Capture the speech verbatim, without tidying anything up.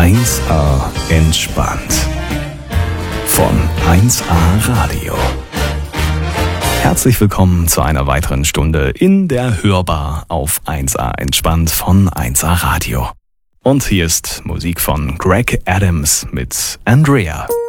eins a entspannt von eins a Radio. Herzlich willkommen zu einer weiteren Stunde in der Hörbar auf eins a entspannt von eins a Radio. Und hier ist Musik von Greg Adams mit Andrea.